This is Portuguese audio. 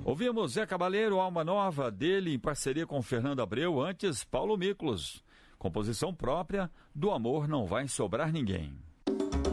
Ouvimos Zé Cabaleiro, Alma Nova, dele em parceria com Fernando Abreu, antes Paulo Miklos. Composição própria, Do Amor Não Vai Sobrar Ninguém.